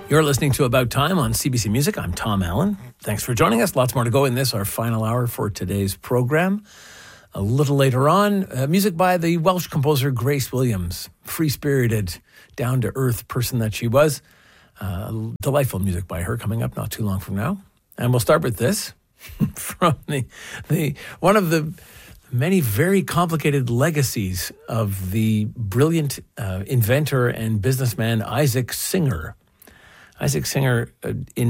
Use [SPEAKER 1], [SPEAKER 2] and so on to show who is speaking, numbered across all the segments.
[SPEAKER 1] You're listening to About Time on CBC Music. I'm Tom Allen. Thanks for joining us. Lots more to go in this, our final hour for today's program. A little later on, music by the Welsh composer Grace Williams, free-spirited, down-to-earth person that she was. Delightful music by her coming up not too long from now. And we'll start with this from the one of the many very complicated legacies of the brilliant inventor and businessman Isaac Singer. Isaac Singer, in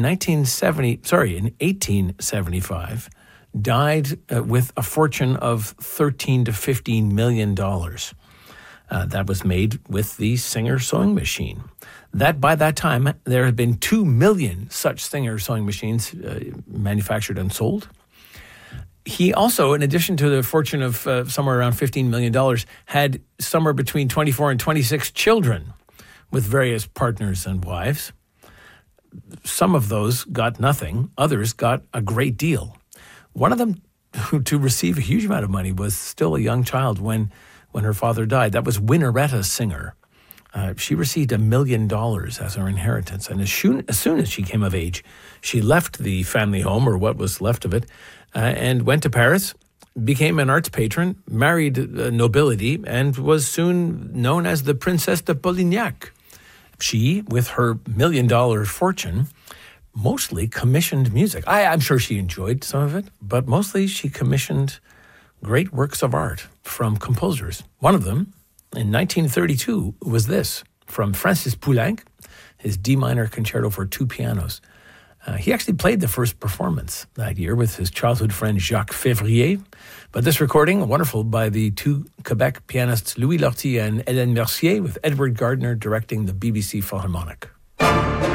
[SPEAKER 1] 1875, died with a fortune of $13 to $15 million. That was made with the Singer sewing machine. By that time, there had been 2 million such Singer sewing machines manufactured and sold. He also, in addition to the fortune of somewhere around $15 million, had somewhere between 24 and 26 children with various partners and wives. Some of those got nothing. Others got a great deal. One of them, to receive a huge amount of money, was still a young child when her father died. That was Winnaretta Singer. She received $1 million as her inheritance. And as soon as she came of age, she left the family home, or what was left of it, and went to Paris, became an arts patron, married nobility, and was soon known as the Princess de Polignac. She, with her $1 million fortune, mostly commissioned music. I'm sure she enjoyed some of it, but mostly she commissioned great works of art from composers. One of them, in 1932, was this, from Francis Poulenc, his D minor concerto for 2 pianos. He actually played the first performance that year with his childhood friend Jacques Février. But this recording, wonderful, by the 2 Quebec pianists Louis Lortie and Hélène Mercier, with Edward Gardner directing the BBC Philharmonic.